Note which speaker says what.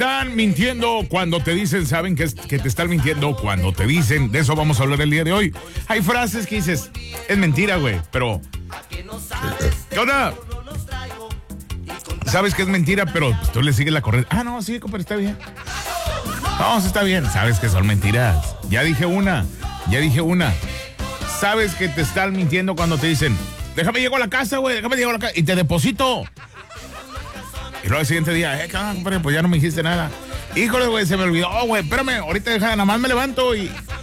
Speaker 1: Están mintiendo cuando te dicen, saben que te están mintiendo cuando te dicen. De eso vamos a hablar el día de hoy. Hay frases que dices, es mentira, güey, pero... ¿Qué onda? Sabes que es mentira, pero pues, tú le sigues la corriente. Ah, no, sí, compadre, está bien. No, sí está bien. Sabes que son mentiras. Ya dije una. Sabes que te están mintiendo cuando te dicen, déjame llego a la casa, güey, y te deposito. Y luego el siguiente día, compadre, pues ya no me dijiste nada. Híjole, güey, se me olvidó, güey, espérame, ahorita nada más me levanto y